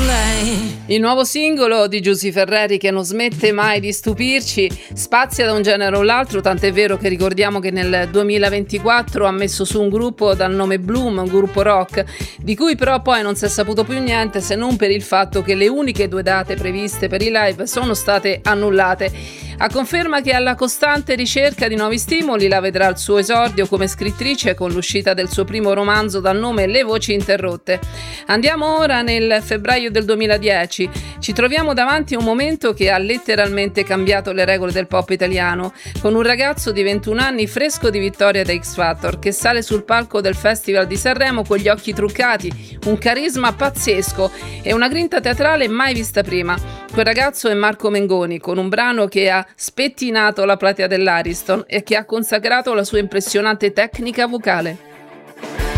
Il nuovo singolo di Giusy Ferreri, che non smette mai di stupirci, spazia da un genere o l'altro, tant'è vero che ricordiamo che nel 2024 ha messo su un gruppo dal nome Bloom, un gruppo rock, di cui però poi non si è saputo più niente, se non per il fatto che le uniche 2 date previste per i live sono state annullate. A conferma che alla costante ricerca di nuovi stimoli la vedrà al suo esordio come scrittrice con l'uscita del suo primo romanzo dal nome Le voci interrotte. Andiamo ora nel febbraio del 2010. Ci troviamo davanti a un momento che ha letteralmente cambiato le regole del pop italiano, con un ragazzo di 21 anni fresco di vittoria da X Factor che sale sul palco del Festival di Sanremo con gli occhi truccati, un carisma pazzesco e una grinta teatrale mai vista prima. Quel ragazzo è Marco Mengoni, con un brano che ha spettinato la platea dell'Ariston e che ha consacrato la sua impressionante tecnica vocale.